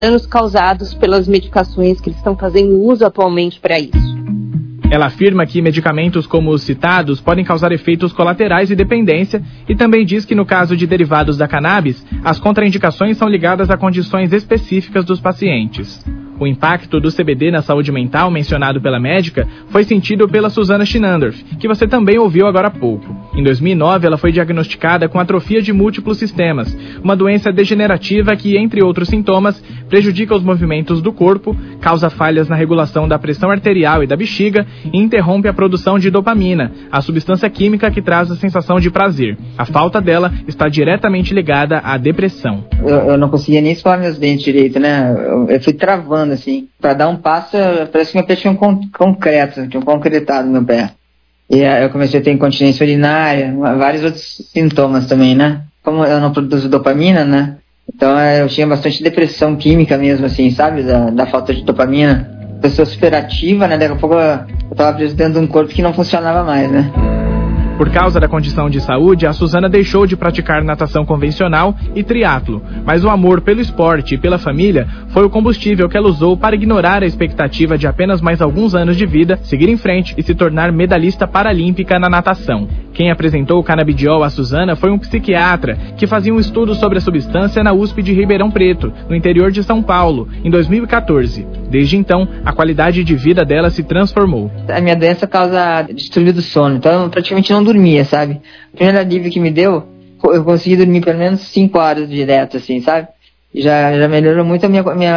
danos causados pelas medicações que eles estão fazendo uso atualmente para isso. Ela afirma que medicamentos como os citados podem causar efeitos colaterais e dependência e também diz que no caso de derivados da cannabis, as contraindicações são ligadas a condições específicas dos pacientes. O impacto do CBD na saúde mental mencionado pela médica foi sentido pela Susana Shinandorf, que você também ouviu agora há pouco. Em 2009, ela foi diagnosticada com atrofia de múltiplos sistemas, uma doença degenerativa que, entre outros sintomas, prejudica os movimentos do corpo, causa falhas na regulação da pressão arterial e da bexiga e interrompe a produção de dopamina, a substância química que traz a sensação de prazer. A falta dela está diretamente ligada à depressão. Eu não conseguia nem escovar meus dentes direito, né? Eu fui travando, assim. Pra dar um passo, parece que meu pé tinha um concreto, tinha um concretado no meu pé. E eu comecei a ter incontinência urinária, vários outros sintomas também, né? Como eu não produzo dopamina, né? Então eu tinha bastante depressão química mesmo, assim, sabe? Da falta de dopamina. Pessoa super ativa, né? Daqui a pouco eu tava preso dentro de um corpo que não funcionava mais, né? Por causa da condição de saúde, a Susana deixou de praticar natação convencional e triatlo, mas o amor pelo esporte e pela família foi o combustível que ela usou para ignorar a expectativa de apenas mais alguns anos de vida, seguir em frente e se tornar medalhista paralímpica na natação. Quem apresentou o canabidiol à Susana foi um psiquiatra que fazia um estudo sobre a substância na USP de Ribeirão Preto, no interior de São Paulo, em 2014. Desde então, a qualidade de vida dela se transformou. A minha doença causa distúrbio do sono, então eu praticamente não dormia, sabe? O primeiro alívio que me deu, eu consegui dormir pelo menos 5 horas direto, assim, sabe? Já melhorou muito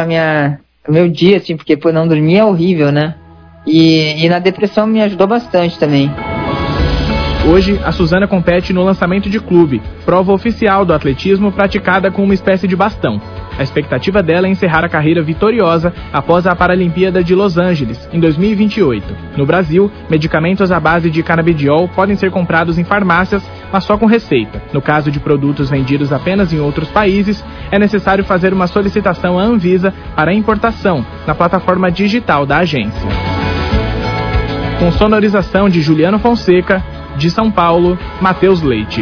o meu dia, assim, porque pô, não dormir é horrível, né? E na depressão me ajudou bastante também. Hoje, a Susana compete no lançamento de clube, prova oficial do atletismo praticada com uma espécie de bastão. A expectativa dela é encerrar a carreira vitoriosa após a Paralimpíada de Los Angeles, em 2028. No Brasil, medicamentos à base de canabidiol podem ser comprados em farmácias, mas só com receita. No caso de produtos vendidos apenas em outros países, é necessário fazer uma solicitação à Anvisa para importação na plataforma digital da agência. Com sonorização de Juliano Fonseca, de São Paulo, Matheus Leite.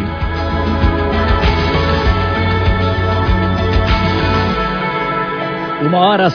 Uma hora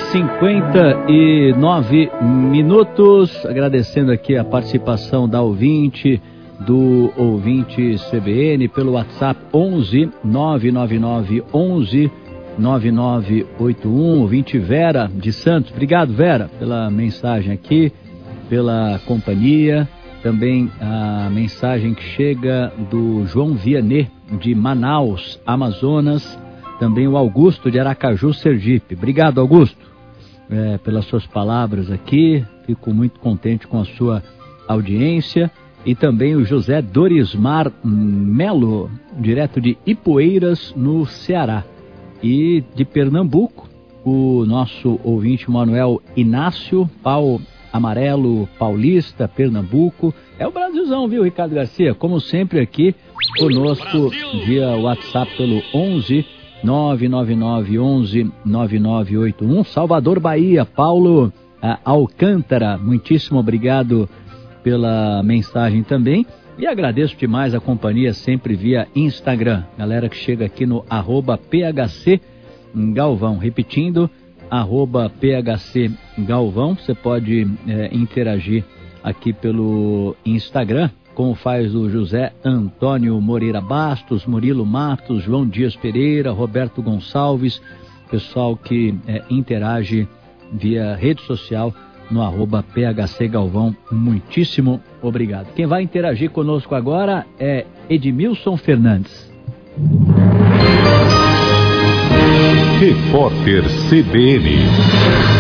59 minutos, agradecendo aqui a participação da ouvinte, do ouvinte CBN, pelo WhatsApp 11 999 11 9981, ouvinte Vera de Santos. Obrigado, Vera, pela mensagem aqui, pela companhia. Também a mensagem que chega do João Vianney, de Manaus, Amazonas. Também o Augusto, de Aracaju, Sergipe. Obrigado, Augusto, pelas suas palavras aqui. Fico muito contente com a sua audiência. E também o José Dorismar Melo, direto de Ipueiras, no Ceará. E de Pernambuco, o nosso ouvinte Manuel Inácio, Pau Amarelo Paulista, Pernambuco. É o Brasilzão, viu, Ricardo Garcia? Como sempre aqui conosco via WhatsApp pelo 11 999 11 9981. Salvador, Bahia, Paulo Alcântara, muitíssimo obrigado pela mensagem também. E agradeço demais a companhia sempre via Instagram. Galera que chega aqui no @PHC Galvão. Repetindo, @PHC Galvão. Você pode interagir aqui pelo Instagram, como faz o José Antônio Moreira Bastos, Murilo Matos, João Dias Pereira, Roberto Gonçalves, pessoal que interage via rede social no @PHC Galvão. Muitíssimo obrigado. Quem vai interagir conosco agora é Edmilson Fernandes. Repórter CBN.